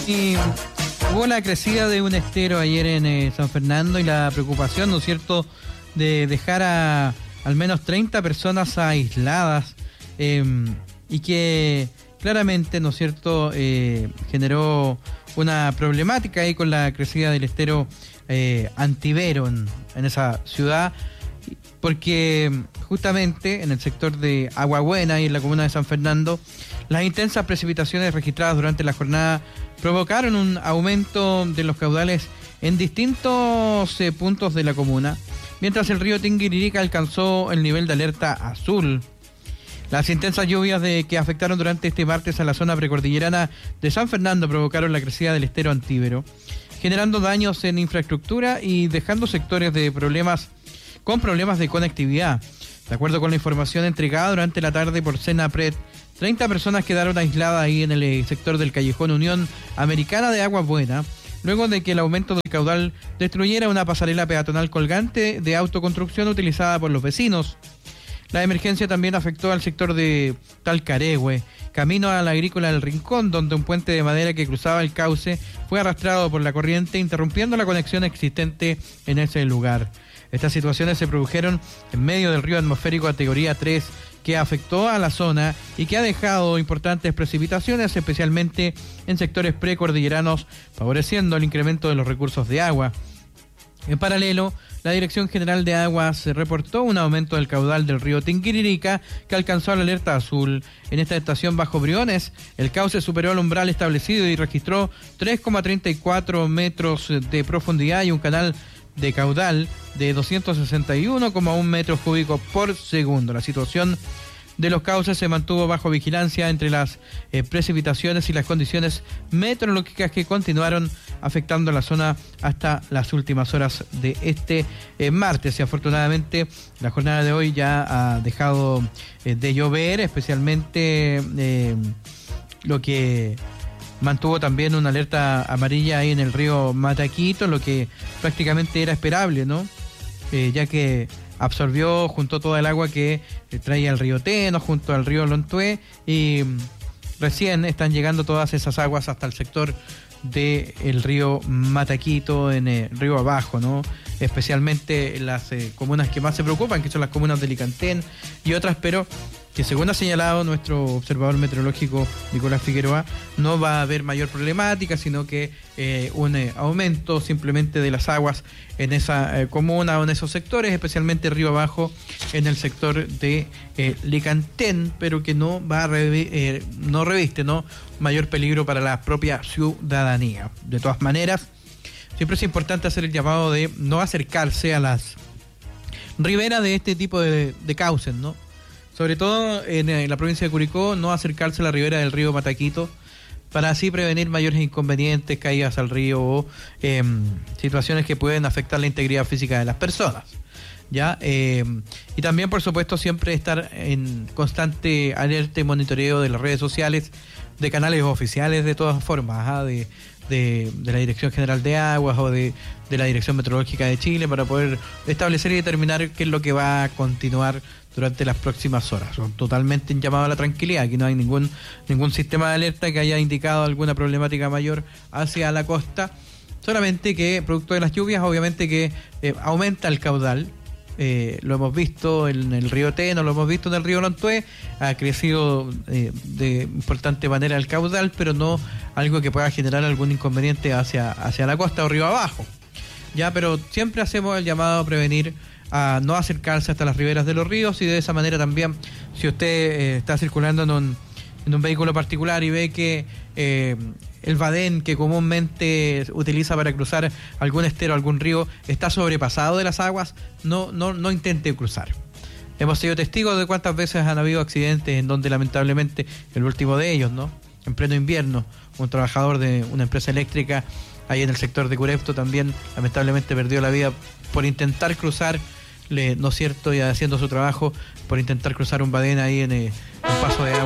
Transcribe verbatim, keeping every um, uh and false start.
Y hubo la crecida de un estero ayer en eh, San Fernando y la preocupación, ¿no es cierto?, de dejar a al menos treinta personas aisladas eh, y que claramente, ¿no es cierto?, eh, generó una problemática ahí con la crecida del estero eh, Antivero en, en esa ciudad, porque justamente en el sector de Agua Buena y en la comuna de San Fernando, las intensas precipitaciones registradas durante la jornada provocaron un aumento de los caudales en distintos eh, puntos de la comuna, mientras el río Tinguiririca alcanzó el nivel de alerta azul. Las intensas lluvias de que afectaron durante este martes a la zona precordillerana de San Fernando provocaron la crecida del estero Antivero, generando daños en infraestructura y dejando sectores de problemas con problemas de conectividad. De acuerdo con la información entregada durante la tarde por Senapred, treinta personas quedaron aisladas ahí en el sector del Callejón Unión Americana de Agua Buena, luego de que el aumento del caudal destruyera una pasarela peatonal colgante de autoconstrucción utilizada por los vecinos. La emergencia también afectó al sector de Talcaregüe, camino a la agrícola del Rincón, donde un puente de madera que cruzaba el cauce fue arrastrado por la corriente, interrumpiendo la conexión existente en ese lugar. Estas situaciones se produjeron en medio del río atmosférico categoría tres, que afectó a la zona y que ha dejado importantes precipitaciones, especialmente en sectores precordilleranos, favoreciendo el incremento de los recursos de agua. En paralelo, la Dirección General de Aguas reportó un aumento del caudal del río Tinguiririca, que alcanzó la alerta azul. En esta estación bajo Briones, el cauce superó el umbral establecido y registró tres coma treinta y cuatro metros de profundidad y un canal de caudal de doscientos sesenta y uno coma uno metros cúbicos por segundo. La situación de los cauces se mantuvo bajo vigilancia entre las eh, precipitaciones y las condiciones meteorológicas que continuaron afectando la zona hasta las últimas horas de este eh, martes. Y afortunadamente la jornada de hoy ya ha dejado eh, de llover, especialmente eh, lo que mantuvo también una alerta amarilla ahí en el río Mataquito, lo que prácticamente era esperable, ¿no? Eh, ya que absorbió, juntó toda el agua que eh, traía el río Teno, junto al río Lontué, y mm, recién están llegando todas esas aguas hasta el sector del río Mataquito, en el río abajo, ¿no? Especialmente en las eh, comunas que más se preocupan, que son las comunas de Licantén y otras, pero que según ha señalado nuestro observador meteorológico Nicolás Figueroa, no va a haber mayor problemática, sino que eh, un eh, aumento simplemente de las aguas en esa eh, comuna o en esos sectores, especialmente río abajo en el sector de eh, Licantén, pero que no va a revi- eh, no reviste no mayor peligro para la propia ciudadanía. De todas maneras, siempre es importante hacer el llamado de no acercarse a las riberas de este tipo de, de cauces, ¿no? Sobre todo en, en la provincia de Curicó, no acercarse a la ribera del río Mataquito para así prevenir mayores inconvenientes, caídas al río o eh, situaciones que pueden afectar la integridad física de las personas. ¿Ya? Eh, y también, por supuesto, siempre estar en constante alerta y monitoreo de las redes sociales, de canales oficiales de todas formas, ¿ah? de, de, de la Dirección General de Aguas o de, de la Dirección Meteorológica de Chile, para poder establecer y determinar qué es lo que va a continuar durante las próximas horas. Son totalmente un llamado a la tranquilidad. Aquí no hay ningún ningún sistema de alerta que haya indicado alguna problemática mayor hacia la costa, solamente que producto de las lluvias, obviamente que eh, aumenta el caudal. Eh, lo hemos visto en el río Teno, lo hemos visto en el río Lontué, ha crecido eh, de importante manera el caudal, pero no algo que pueda generar algún inconveniente hacia, hacia la costa o río abajo. Ya, pero siempre hacemos el llamado a prevenir, a no acercarse hasta las riberas de los ríos, y de esa manera también, si usted eh, está circulando en un, en un vehículo particular y ve que eh, el badén que comúnmente utiliza para cruzar algún estero, algún río, está sobrepasado de las aguas, no, no, no intente cruzar. Hemos sido testigos de cuántas veces han habido accidentes en donde lamentablemente, el último de ellos, ¿no?, en pleno invierno, un trabajador de una empresa eléctrica ahí en el sector de Curepto también lamentablemente perdió la vida por intentar cruzar, le, ¿no es cierto?, y haciendo su trabajo, por intentar cruzar un badén ahí en eh, un paso de agua.